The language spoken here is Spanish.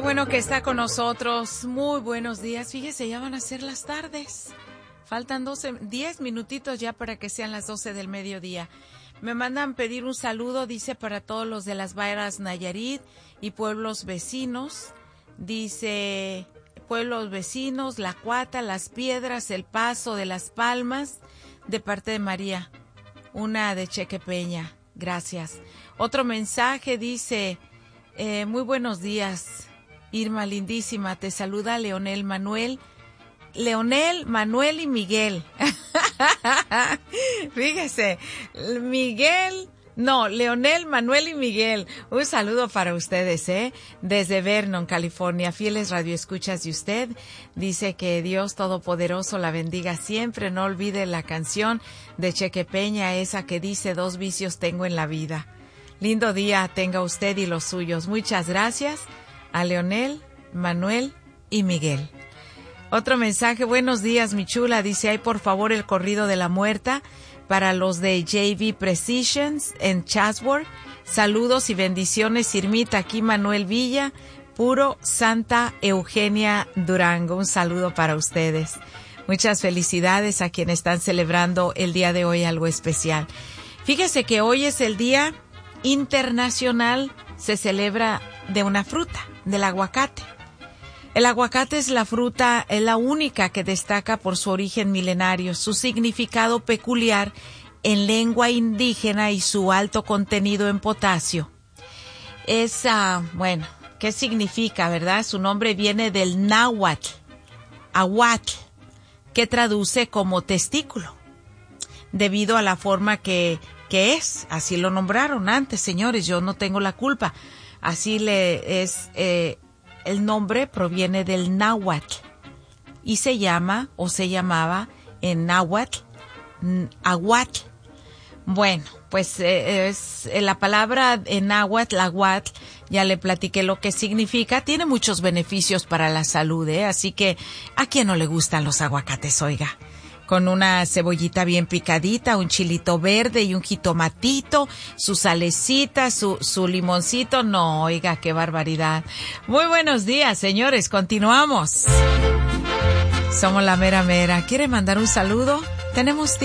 bueno que está con nosotros. Muy buenos días. Fíjese, ya van a ser las tardes. Faltan 10 minutitos ya para que sean las 12 del mediodía. Me mandan pedir un saludo, dice, para todos los de las Bairas Nayarit y pueblos vecinos. Dice, pueblos vecinos, La Cuata, Las Piedras, El Paso de Las Palmas, de parte de María, una de Chequepeña. Gracias. Otro mensaje dice, muy buenos días, Irma lindísima, te saluda Leonel, Manuel y Miguel. Fíjese, Leonel, Manuel y Miguel. Un saludo para ustedes, desde Vernon, California, fieles radioescuchas de usted. Dice que Dios Todopoderoso la bendiga siempre. No olvide la canción de Chequepeña, esa que dice, 2 vicios tengo en la vida. Lindo día tenga usted y los suyos. Muchas gracias a Leonel, Manuel y Miguel. Otro mensaje, buenos días, mi chula, dice, ay, por favor, el corrido de la muerta para los de JV Precisions en Chatsworth. Saludos y bendiciones, Irmita, aquí Manuel Villa, puro Santa Eugenia Durango. Un saludo para ustedes. Muchas felicidades a quienes están celebrando el día de hoy algo especial. Fíjese que hoy es el Día Internacional, se celebra de una fruta, del aguacate. El aguacate es la única que destaca por su origen milenario, su significado peculiar en lengua indígena y su alto contenido en potasio. ¿Qué significa, verdad? Su nombre viene del náhuatl, aguatl, que traduce como testículo, debido a la forma que es. Así lo nombraron antes, señores, yo no tengo la culpa. Así el nombre proviene del náhuatl y se llamaba en náhuatl aguatl. Bueno, pues es la palabra en náhuatl, aguatl, ya le platiqué lo que significa. Tiene muchos beneficios para la salud, así que ¿a quién no le gustan los aguacates, oiga? Con una cebollita bien picadita, un chilito verde y un jitomatito, su salecita, su limoncito. No, oiga, qué barbaridad. Muy buenos días, señores. Continuamos. Somos la mera mera. ¿Quiere mandar un saludo? Tenemos tiempo.